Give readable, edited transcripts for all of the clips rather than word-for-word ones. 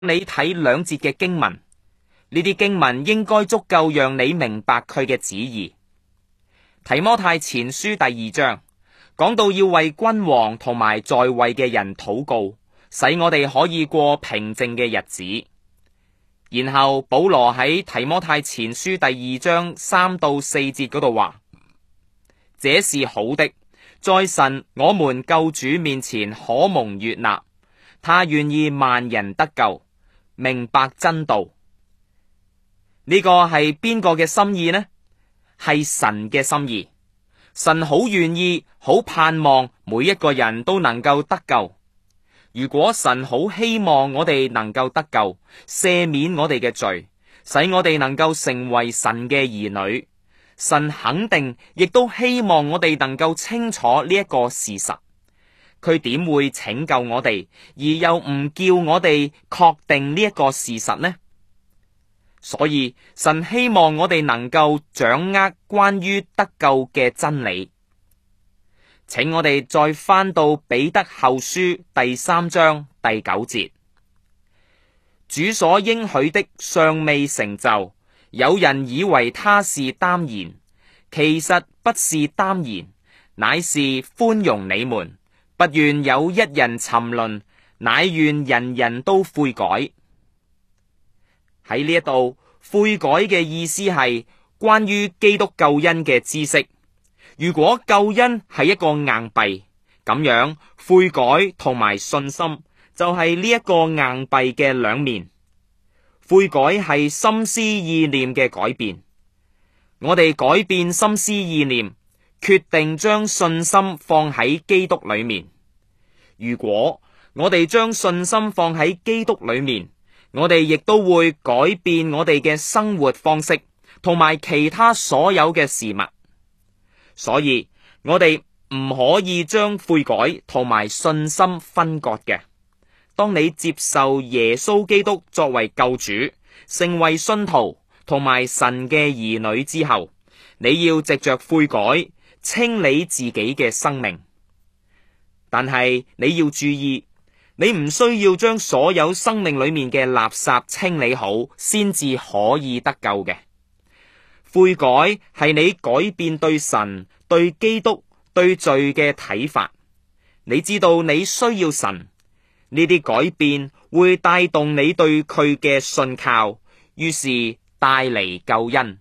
你睇兩節嘅經文，呢啲經文應該足夠讓你明白佢嘅旨意。提摩太前書第2章講到要為君王同埋在位嘅人禱告，使我哋可以過平靜嘅日子。然後保羅喺提摩太前書第2章3到4節嗰度話：這是好的，在神我們救主面前可蒙悅納，他願意萬人得救，明白真道。呢個係邊個嘅心意呢？係神嘅心意。神好願意，好盼望每一個人都能夠得救。如果神好希望我哋能夠得救，赦免我哋嘅罪，使我哋能夠成為神嘅兒女，神肯定亦都希望我哋能夠清楚呢一個事實。佢點會拯救我哋，而又唔叫我哋確定呢一個事實呢？所以神希望我哋能夠掌握關於得救嘅真理。請我哋再翻到彼得後書第3章第9節，主所應許的尚未成就，有人以為他是耽延，其實不是耽延，乃是寬容你們，不願有一人沉淪，乃願人人都悔改。喺呢一度，悔改嘅意思係關於基督救恩嘅知識。如果救恩係一個硬幣，咁樣悔改同埋信心就係呢一個硬幣嘅兩面。悔改係心思意念嘅改變，我哋改變心思意念，決定將信心放喺基督裏面。如果我哋將信心放喺基督裏面，我哋亦都會改變我哋嘅生活方式同埋其他所有嘅事物。所以我哋唔可以將悔改同埋信心分割嘅。當你接受耶穌基督作為救主，成為信徒同埋神嘅兒女之後，你要藉着悔改清理自己嘅生命。但係你要注意，你唔需要將所有生命裏面嘅垃圾清理好先至可以得救嘅。悔改係你改變對神、對基督、對罪嘅睇法。你知道你需要神，呢啲改變會帶動你對佢嘅信靠，於是帶嚟救恩。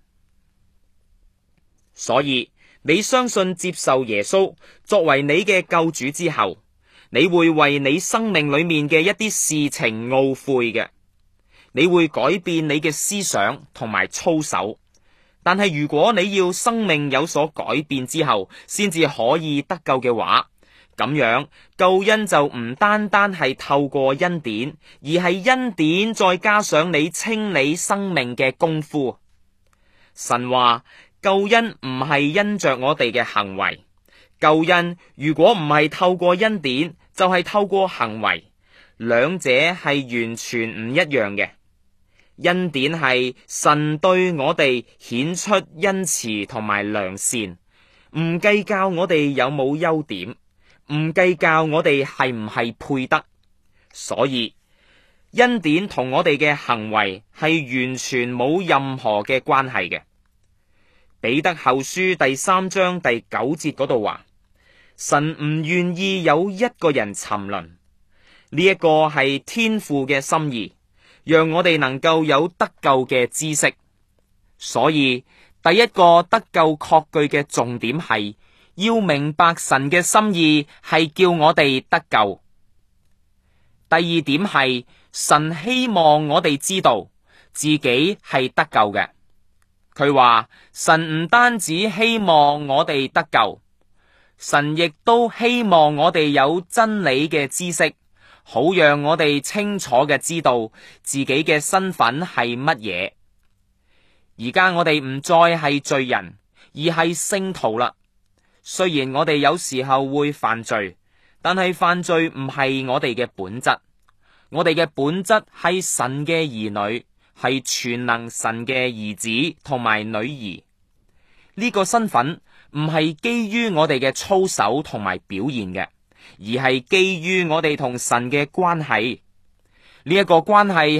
所以你相信接受耶穌作為你嘅救主之後，你會為你生命裏面嘅一啲事情懊悔嘅，你會改變你嘅思想同埋操守。但係如果你要生命有所改變之後先至可以得救嘅話，咁樣救恩就唔單單係透過恩典，而係恩典再加上你清理生命嘅功夫。神話救恩唔係因着我哋嘅行為，救恩如果唔係透過恩典，就係透過行為，兩者係完全唔一樣嘅。恩典係神對我哋顯出恩慈同埋良善，唔計較我哋有冇優點，唔計較我哋係唔係配得。所以恩典同我哋嘅行為係完全冇任何嘅關係嘅。彼得後書第3章第9節嗰度話：神唔願意有一個人沉淪，呢一個係天父嘅心意，讓我哋能夠有得救嘅知識。所以第一個得救確據嘅重點係要明白神嘅心意係叫我哋得救。第二點係神希望我哋知道自己係得救嘅。佢話神唔單止希望我哋得救，神亦都希望我哋有真理嘅知識，好讓我哋清楚嘅知道自己嘅身份係乜嘢。而家我哋唔再係罪人，而係聖徒啦。雖然我哋有時候會犯罪，但係犯罪唔係我哋嘅本質。我哋嘅本質係神嘅兒女，係全能神嘅兒子同埋女兒。呢個身份唔係基於我哋嘅操守同埋表現嘅，而係基於我哋同神嘅關係。 呢一個關係